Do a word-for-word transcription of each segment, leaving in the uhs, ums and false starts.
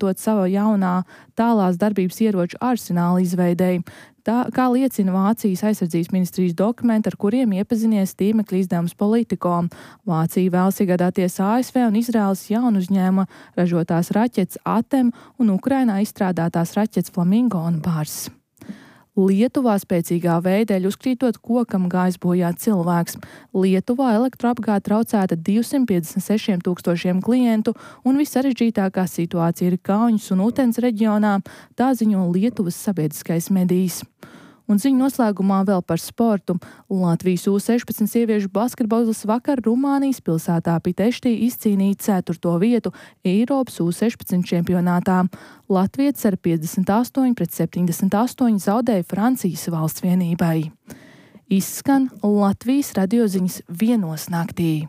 izmantot sava jaunā tālās darbības ieroču arsenāla izveidei. Tā, kā liecina Vācijas aizsardzības ministrijas dokumenti, ar kuriem iepazinies tīmekļa izdevums Politico. Vācija vēlas iegādāties A S V un Izraēlas jaunu uzņēmuma ražotās raķetes Atem un Ukrainā izstrādātās raķetes Flamingo un Bars. Lietuvā spēcīgā vējdeļa uzkrītot kokam gājis bojā cilvēks. Lietuvā elektroapgāde traucēta divsimt piecdesmit sešiem tūkstošiem klientu, un vissarežģītākā situācija ir Kauņas un Utens reģionā, tā ziņo Lietuvas sabiedriskais medijs. Un ziņu noslēgumā vēl par sportu. Latvijas U sešpadsmit sieviešu basketbols vakar Rumānijas pilsētā Piteštī izcīnīja ceturto vietu Eiropas U sešpadsmit čempionātā. Latvietis ar piecdesmit astoņi pret septiņdesmit astoņi zaudēja Francijas valsts vienībai. Izskan Latvijas radioziņas vienos naktī.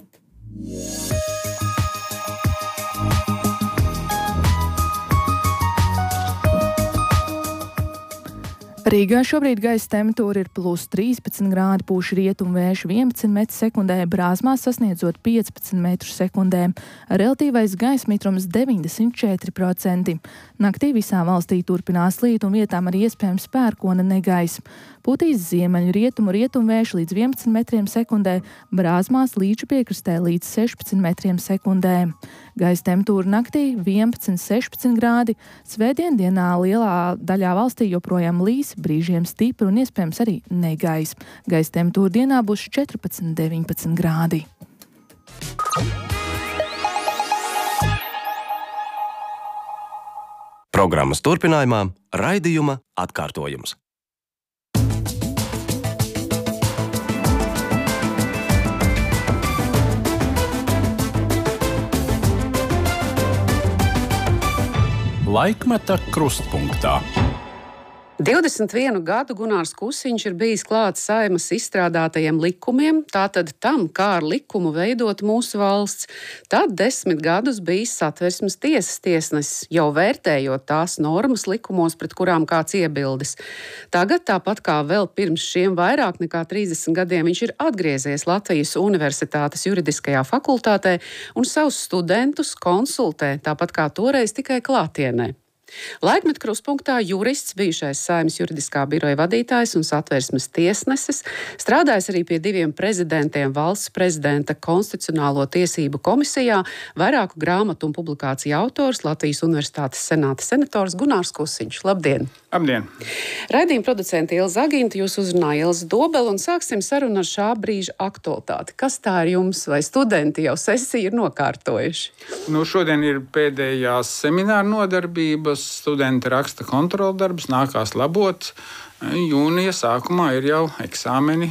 Rīgā šobrīd gaisa temperatūra ir plus trīspadsmit grādi, pūš rietumu vējš vienpadsmit metru sekundē, Brāzmās sasniedzot piecpadsmit metru sekundē. Relatīvais gaisa mitrums deviņdesmit četri procenti. Naktī visā valstī turpinās līt un vietām arī iespējams pērkona negaiss. Pūtīs ziemeļu rietumu rietumu vējš līdz vienpadsmit metriem sekundē, Brāzmās Līču piekrastē līdz sešpadsmit metriem sekundē. Gaisa temperatūra naktī vienpadsmit sešpadsmit grādi, svētdien dienā lielā daļā valstī joprojām līs, brīžiem stipri un iespējams arī negaiss. Gaisa temperatūra dienā būs četrpadsmit deviņpadsmit grādi. Programmas turpinājumā raidījuma atkārtojums. Laikmeta krustpunktā. divdesmit vienu gadu Gunārs Kusiņš ir bijis klāts Saeimas izstrādātajiem likumiem, tātad tam, kā ar likumu veidot mūsu valsts. Tad desmit gadus bijis Satversmes tiesas tiesnesis, jau vērtējot tās normas likumos, pret kurām kāds iebildes. Tagad, tāpat kā vēl pirms šiem vairāk nekā trīsdesmit gadiem, viņš ir atgriezies Latvijas Universitātes juridiskajā fakultātē un savus studentus konsultē, tāpat kā toreiz tikai klātienē. Laikmeta krustpunktā jurists, bijušais Saeimas juridiskā biroja vadītājs un Satversmes tiesnesis, strādājis arī pie diviem prezidentiem valsts prezidenta konstitucionālo tiesību komisijā, vairāku grāmatu un publikāciju autors, Latvijas Universitātes senāta senators Gunārs Kusiņš. Labdien! Labdien! Raidījuma producente Ilza Aginta, jūs uzrunāja Ilza Dobela, un sāksim sarunu ar šā brīža aktualitāti. Kas tā ir jums, vai studenti jau sesiju ir nokārtojuši? Nu, šodien ir pēdējās semināra nodarbības, studenti raksta kontroldarbus, nākās labot. Jūnija sākumā ir jau eksāmeni.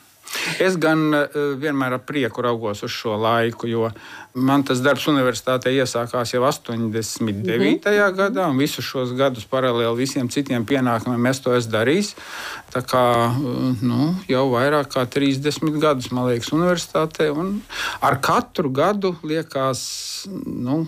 Es gan vienmēr ar prieku raugos uz šo laiku, jo man tas darbs universitātē iesākās jau astoņdesmit devītajā gadā, un visus šos gadus paralēli visiem citiem pienākumiem es to esmu darījis. Tā kā nu, jau vairāk kā trīsdesmit gadus, man liekas, universitātē, un ar katru gadu liekas, nu,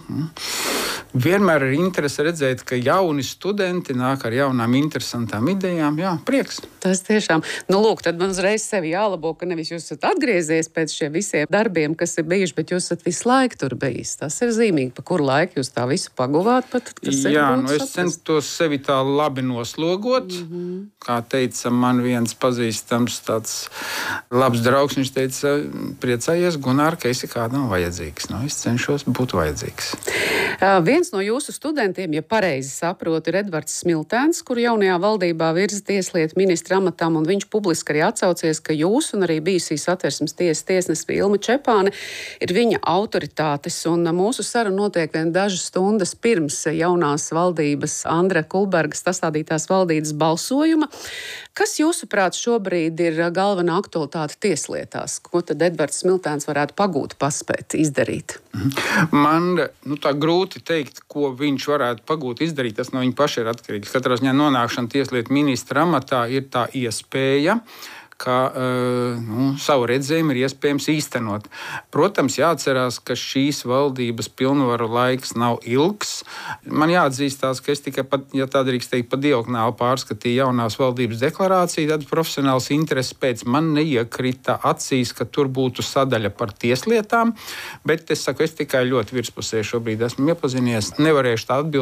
vienmēr ir interese redzēt, ka jauni studenti nāk ar jaunām interesantām idejām. Jā, prieks. Tas tiešām. Nu, lūk, tad man uzreiz sevi jālabo, ka nevis jūs esat atgriezies pēc šiem visiem darbiem, kas ir bijuši, bet jūs esat visu laiku tur bijis. Tas ir zīmīgi, pa kuru laiku jūs tā visu paguvāt. Pat, Jā, nu es centos sevi tā labi noslogot. Mm-hmm. Kā teica man viens pazīstams tāds labs draugs, viņš teica, priecājies, Gunār, ka esi kādam vajadzīgs. Nu, es cenšos būt vajadzīgs. Uh, viens no jūsu studentiem, ja pareizi saprotu, ir Edvards Smiltēns, kuru jaunajā valdībā virza tieslietu ministra amatam, un viņš publiski arī atsaucies, ka jūs un arī bijusī Satversmes tiesas tiesnesis Ilma Čepāne ir viņa autoritātes, un mūsu saruna notiek vien dažas stundas pirms jaunās valdības Andra Kulberga sastādītās valdības balsojuma. Kas jūsuprāt šobrīd ir galvenā aktualitāte tieslietās? Ko tad Edvards Smiltēns varētu pagūt, paspēt, izdarīt? Man nu, tā grūti teikt, ko viņš varētu pagūt, izdarīt. Tas no viņa paša ir atkarīgs. Katrā ziņā nonākšana tieslietu ministra amatā ir tā iespēja, ka nu, savu redzējumu ir iespējams īstenot. Protams, jāatcerās, ka šīs valdības pilnvaru laiks nav ilgs. Man jāatzīstās, ka es tikai, pat, ja tā drīkst teikt, pa diagonāli pārskatīju jaunās valdības deklarāciju, tad profesionāls intereses pēc man neiekrita acīs, ka tur būtu sadaļa par tieslietām, bet es saku, es tikai ļoti virspusē šobrīd esmu iepazinies. Nevarēšu tā atbildēt.